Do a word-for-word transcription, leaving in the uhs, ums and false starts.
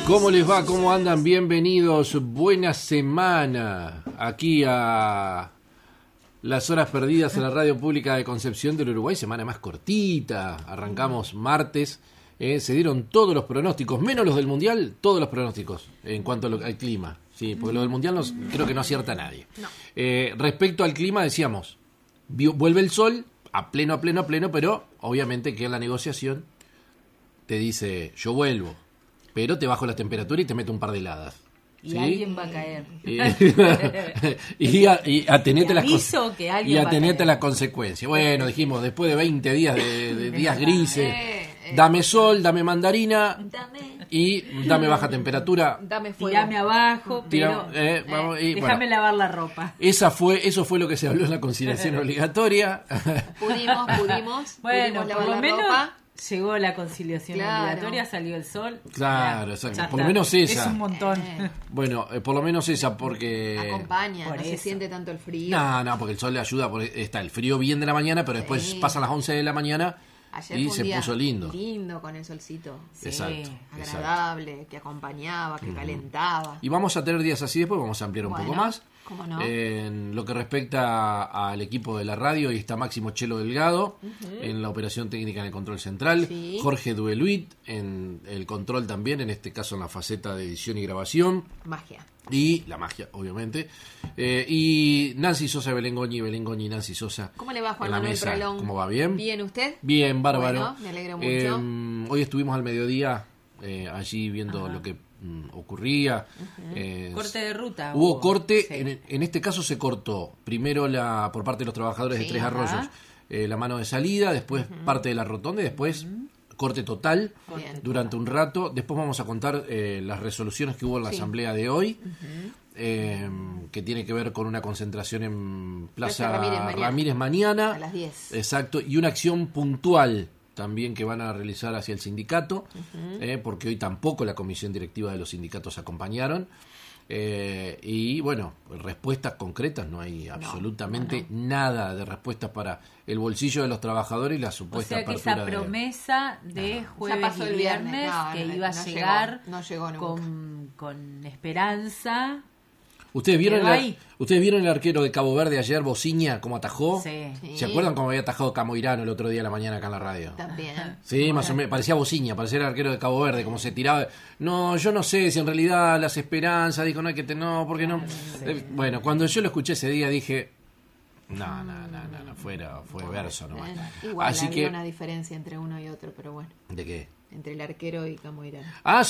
¿Cómo les va? ¿Cómo andan? Bienvenidos. Buena semana. Aquí a Las Horas Perdidas en la Radio Pública de Concepción del Uruguay. Semana más cortita. Arrancamos martes. Eh, se dieron todos los pronósticos, menos los del Mundial, todos los pronósticos en cuanto al clima. Sí, porque lo del Mundial no, creo que no acierta nadie. No. Eh, respecto al clima, decíamos, vio, vuelve el sol a pleno, a pleno, a pleno, pero obviamente que en la negociación te dice, yo vuelvo, pero te bajo la temperatura y te meto un par de heladas. Y ¿sí? alguien va a caer. y, y, a, y atenete, las, con, que y atenete las consecuencias. Bueno, dijimos, después de veinte días de, de días grises, dame sol, dame mandarina Dame. y dame baja temperatura. Dame fuego. Tirame abajo, Tira, pero eh, vamos, y, déjame bueno, lavar la ropa. Esa fue, eso fue lo que se habló en la conciliación obligatoria. Pudimos, pudimos. Bueno, pudimos por lo la menos ropa. Llegó la conciliación Claro. obligatoria, salió el sol. Claro, Ya, exacto. ya Por lo está. menos esa. Es un montón. Eh. Bueno, eh, por lo menos esa, porque... Acompaña, por no se eso. siente tanto el frío. No, no, porque el sol le ayuda, porque está el frío bien de la mañana, pero después Sí. pasan las once de la mañana Ayer y fue un se día puso lindo. Lindo con el solcito. Sí. Exacto, exacto. Agradable, que acompañaba, que calentaba. Y vamos a tener días así después, vamos a ampliar un Bueno, poco más. ¿cómo no? En lo que respecta al equipo de la radio, ahí está Máximo Chelo Delgado en la operación técnica en el control central, Sí. Jorge Dueluit en el control también, en este caso en la faceta de edición y grabación, Magia. y la magia, obviamente. Eh, y Nancy Sosa, Belén Goñi, Belén Goñi, Nancy Sosa. ¿Cómo le va Juan en la Manuel mesa. Prolón? ¿Cómo va? ¿Bien? ¿Bien usted? Bien, bárbaro. Bueno, me alegro mucho. Eh, hoy estuvimos al mediodía eh, allí viendo lo que mm, ocurría. Eh, Corte de ruta. Hubo corte, Sí. en, en este caso se cortó primero la por parte de los trabajadores de Sí, Tres ajá. Arroyos eh, la mano de salida, después parte de la rotonda y después corte total Bien. durante un rato. Después vamos a contar eh, las resoluciones que hubo en la Sí. asamblea de hoy, eh, que tiene que ver con una concentración en Plaza Plaza Ramírez mañana. Ramírez mañana. A las diez. Exacto, y una acción puntual también que van a realizar hacia el sindicato, eh, porque hoy tampoco la comisión directiva de los sindicatos acompañaron. Eh, y bueno, respuestas concretas, no hay absolutamente nada de respuestas para el bolsillo de los trabajadores y la O supuesta sea que apertura esa de... promesa de Ya jueves pasó y el viernes. viernes No, que no, iba a no llegó, llegar no llegó nunca. con, con esperanza. ¿Ustedes vieron, Pero el, ahí- ¿Ustedes vieron el arquero de Cabo Verde ayer, Bociña, cómo atajó? Sí. Sí. ¿Se acuerdan cómo había atajado Camoirano el otro día a la mañana acá en la radio? También. Sí, más o menos, parecía Bociña, parecía el arquero de Cabo Verde, como se tiraba. No, yo no sé si en realidad las esperanzas, dijo, no hay que tener, no, porque no. Eh, bueno, cuando yo lo escuché ese día dije, no, no, no, no, no fuera, fue verso nomás. Bueno, igual Así había que, una diferencia entre uno y otro, pero bueno. ¿de qué? Entre el arquero y Camoirán. Ah,